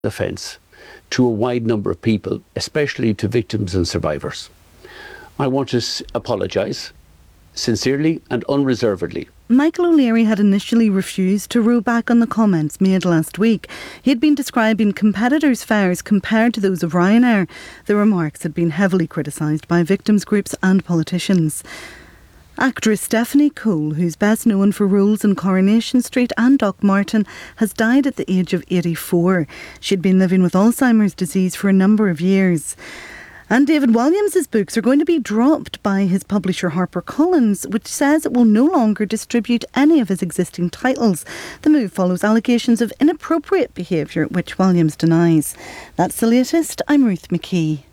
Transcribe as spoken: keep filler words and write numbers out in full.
offence to a wide number of people, especially to victims and survivors. I want to s- apologise sincerely and unreservedly. Michael O'Leary had initially refused to row back on the comments made last week. He had been describing competitors' fares compared to those of Ryanair. The remarks had been heavily criticised by victims groups and politicians. Actress Stephanie Cole, who's best known for roles in Coronation Street and Doc Martin, has died at the age of eighty-four. She'd been living with Alzheimer's disease for a number of years. And David Walliams' books are going to be dropped by his publisher HarperCollins, which says it will no longer distribute any of his existing titles. The move follows allegations of inappropriate behaviour, which Walliams denies. That's the latest. I'm Ruth McKee.